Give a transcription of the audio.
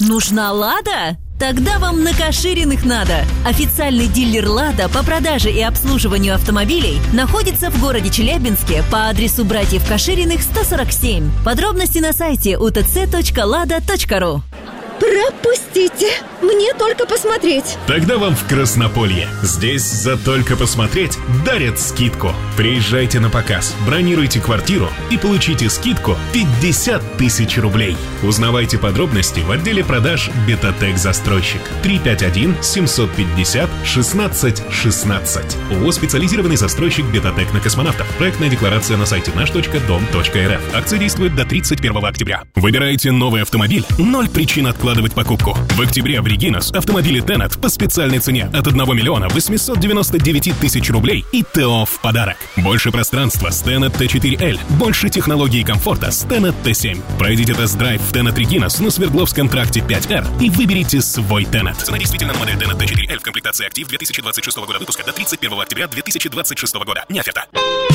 Нужна «Лада»? Тогда вам на Кашириных надо. Официальный дилер «Лада» по продаже и обслуживанию автомобилей находится в городе Челябинске по адресу братьев Кашириных, 147. Подробности на сайте utc.lada.ru. Пропустите! Мне только посмотреть. Тогда вам в Краснополье. Здесь за только посмотреть дарят скидку. Приезжайте на показ, бронируйте квартиру и получите скидку 50 тысяч рублей. Узнавайте подробности в отделе продаж «Бетатек Застройщик». 351-750-16-16. ООО «Специализированный застройщик Бетатек на космонавтов». Проектная декларация на сайте наш.дом.рф. Акция действует до 31 октября. Выбираете новый автомобиль? 0 причин откладывать покупку. В октябре в Регинас автомобили Tenet по специальной цене от 1 миллиона 899 тысяч рублей и ТО в подарок. Больше пространства с Tenet T4L. Больше технологий и комфорта с Tenet T7. Пройдите тест-драйв в Tenet Регинас на Свердловском тракте 5R и выберите свой Tenet. Цена действительно на модель Tenet T4L в комплектации «Актив» 2026 года выпуска до 31 октября 2026 года. Не оферта.